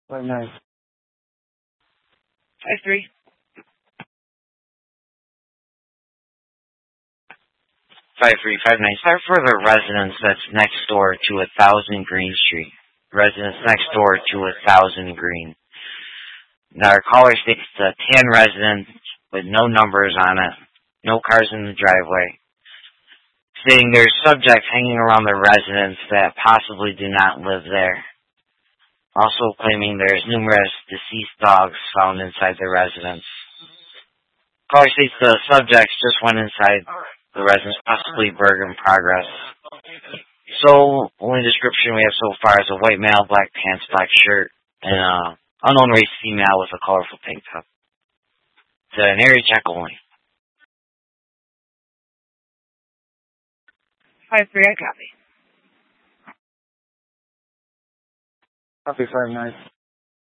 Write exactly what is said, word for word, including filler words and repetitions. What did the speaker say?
Five nine. Five three. Five three five nine. Start for the residence that's next door to a thousand Green Street. Residence next door to a thousand Green. Now our caller states the tan residence with no numbers on it, no cars in the driveway, stating there's subjects hanging around the residence that possibly do not live there. Also claiming there's numerous deceased dogs found inside the residence. Caller states the subjects just went inside the residence, possibly burger in progress. So, only description we have so far is a white male, black pants, black shirt, and a unknown race female with a colorful pink top. It's an area check only. Five three, I copy. Copy five nine.